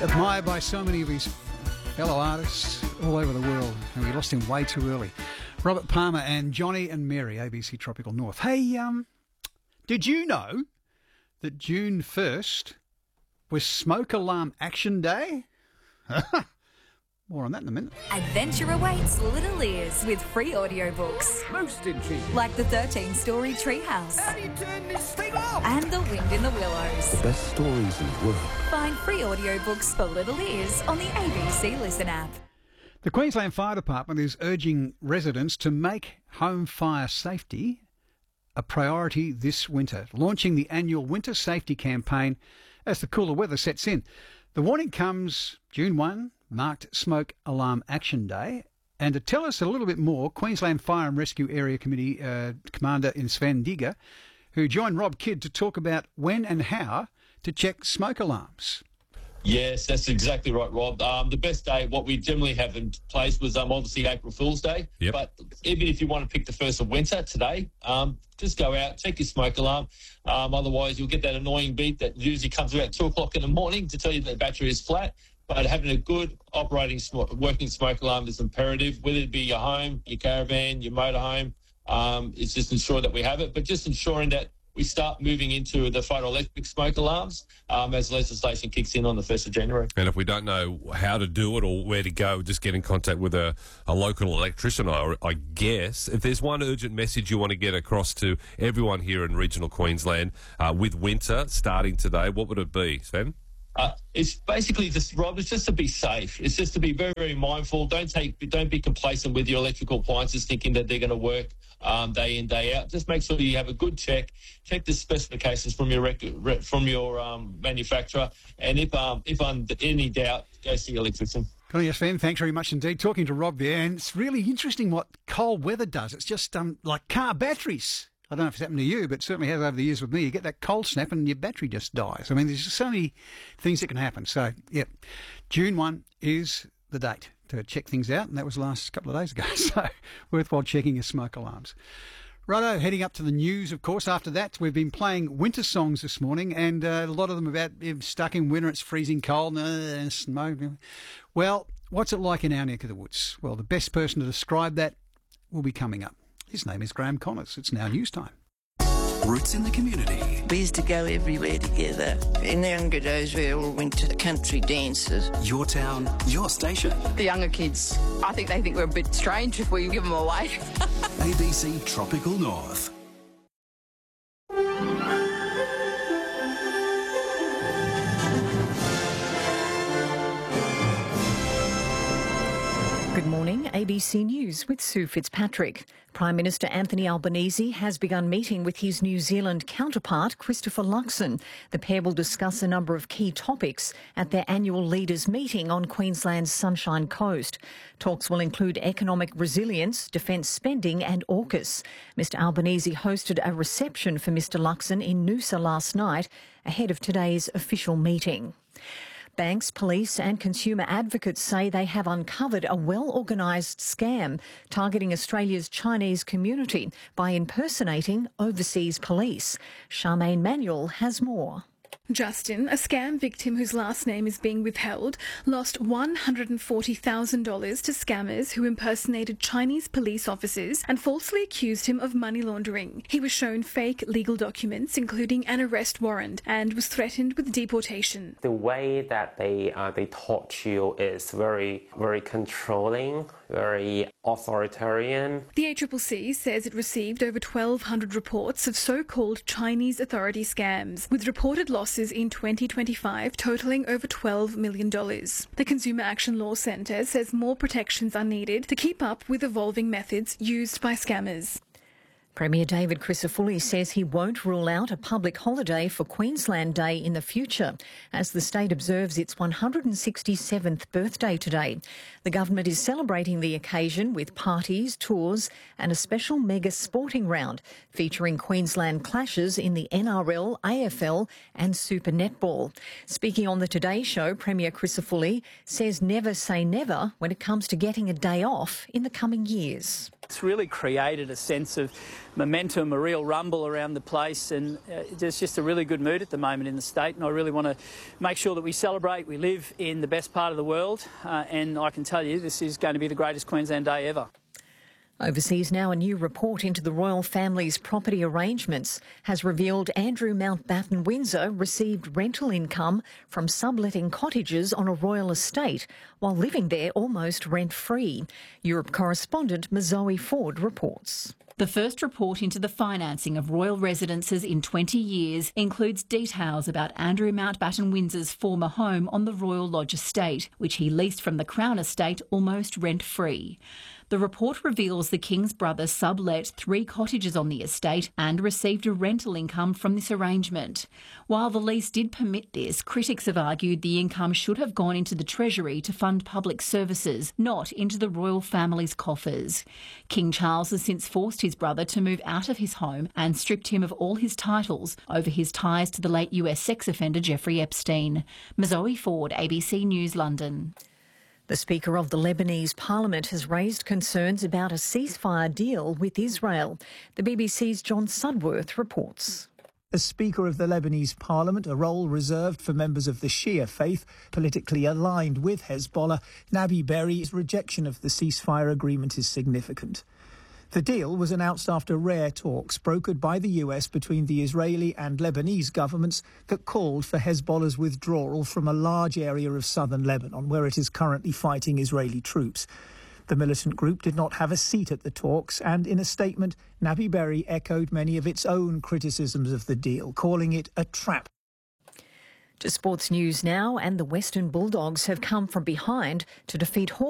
Admired by so many of his fellow artists all over the world, and we lost him way too early. Robert Palmer and Johnny and Mary, ABC Tropical North. Hey, did you know that June 1st was Smoke Alarm Action Day? More on that in a minute. Adventure awaits Little Ears with free audiobooks. Most intriguing. Like the 13-story Treehouse. How do you turn this thing off? And The Wind in the Willows. The best stories in the world. Find free audiobooks for Little Ears on the ABC Listen app. The Queensland Fire Department is urging residents to make home fire safety a priority this winter, launching the annual Winter Safety Campaign as the cooler weather sets in. The warning comes June 1, marked Smoke Alarm Action Day. And to tell us a little bit more, Queensland Fire and Rescue Area Committee Commander in Sven Digger, who joined Rob Kidd to talk about when and how to check smoke alarms. Yes, that's exactly right, Rob. The best day, what we generally have in place was obviously April Fool's Day. Yep. But even if you want to pick the first of winter today, just go out, check your smoke alarm. Otherwise, you'll get that annoying beep that usually comes about 2 o'clock in the morning to tell you that the battery is flat. But having a good operating, working smoke alarm is imperative, whether it be your home, your caravan, your motorhome. It's just ensure that we have it, but just ensuring that we start moving into the photoelectric smoke alarms as legislation kicks in on the 1st of January. And if we don't know how to do it or where to go, just get in contact with a local electrician, I guess. If there's one urgent message you want to get across to everyone here in regional Queensland with winter starting today, what would it be, Sven? It's basically just, Rob, it's just to be safe. It's just to be very, very mindful. Don't be complacent with your electrical appliances thinking that they're going to work day in, day out. Just make sure you have a good check the specifications from your manufacturer, and if under any doubt, go see your electrician. Yes, Sven, thanks very much indeed. Talking to Rob there, and it's really interesting what cold weather does. It's just like car batteries. I don't know if it's happened to you, but it certainly has over the years with me. You get that cold snap and your battery just dies. I mean, there's just so many things that can happen. So, yeah, June 1 is the date to check things out, and that was the last couple of days ago. So, worthwhile checking your smoke alarms. Righto, heading up to the news, of course. After that, we've been playing winter songs this morning, and a lot of them about stuck in winter, it's freezing cold, and smoke. Well, what's it like in our neck of the woods? Well, the best person to describe that will be coming up. His name is Graham Connors. It's now news time. Roots in the community. We used to go everywhere together. In the younger days, we all went to country dances. Your town, your station. The younger kids, I think they think we're a bit strange if we give them away. ABC Tropical North. Good morning, ABC News with Sue Fitzpatrick. Prime Minister Anthony Albanese has begun meeting with his New Zealand counterpart, Christopher Luxon. The pair will discuss a number of key topics at their annual leaders' meeting on Queensland's Sunshine Coast. Talks will include economic resilience, defence spending and AUKUS. Mr Albanese hosted a reception for Mr Luxon in Noosa last night ahead of today's official meeting. Banks, police and consumer advocates say they have uncovered a well-organised scam targeting Australia's Chinese community by impersonating overseas police. Charmaine Manuel has more. Justin, a scam victim whose last name is being withheld, lost $140,000 to scammers who impersonated Chinese police officers and falsely accused him of money laundering. He was shown fake legal documents, including an arrest warrant, and was threatened with deportation. The way that they talk to you is very, very controlling, very authoritarian. The ACCC says it received over 1,200 reports of so-called Chinese authority scams, with reported losses in 2025 totalling over $12 million. The Consumer Action Law Centre says more protections are needed to keep up with evolving methods used by scammers. Premier David Crisafulli says he won't rule out a public holiday for Queensland Day in the future as the state observes its 167th birthday today. The government is celebrating the occasion with parties, tours and a special mega sporting round featuring Queensland clashes in the NRL, AFL and Super Netball. Speaking on the Today Show, Premier Crisafulli says never say never when it comes to getting a day off in the coming years. It's really created a sense of momentum, a real rumble around the place, and there's just a really good mood at the moment in the state, and I really want to make sure that we celebrate. We live in the best part of the world, and I can tell you this is going to be the greatest Queensland Day ever. Overseas now, a new report into the royal family's property arrangements has revealed Andrew Mountbatten Windsor received rental income from subletting cottages on a royal estate while living there almost rent-free. Europe correspondent Mazoe Ford reports. The first report into the financing of royal residences in 20 years includes details about Andrew Mountbatten Windsor's former home on the Royal Lodge estate, which he leased from the Crown estate almost rent-free. The report reveals the King's brother sublet 3 cottages on the estate and received a rental income from this arrangement. While the lease did permit this, critics have argued the income should have gone into the Treasury to fund public services, not into the royal family's coffers. King Charles has since forced his brother to move out of his home and stripped him of all his titles over his ties to the late US sex offender Jeffrey Epstein. Mazoe Ford, ABC News, London. The Speaker of the Lebanese Parliament has raised concerns about a ceasefire deal with Israel. The BBC's John Sudworth reports. As Speaker of the Lebanese Parliament, a role reserved for members of the Shia faith, politically aligned with Hezbollah, Nabi Berri's rejection of the ceasefire agreement is significant. The deal was announced after rare talks brokered by the US between the Israeli and Lebanese governments that called for Hezbollah's withdrawal from a large area of southern Lebanon, where it is currently fighting Israeli troops. The militant group did not have a seat at the talks, and in a statement, Nabi Berri echoed many of its own criticisms of the deal, calling it a trap. To sports news now, and the Western Bulldogs have come from behind to defeat Hawthorn